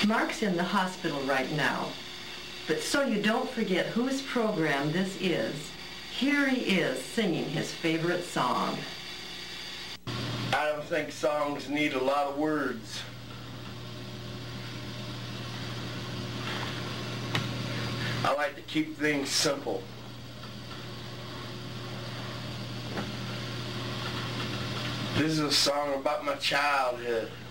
Mark's in the hospital right now, but so you don't forget whose program this is, here he is singing his favorite song. I don't think songs need a lot of words. I like to keep things simple. This is a song about my childhood.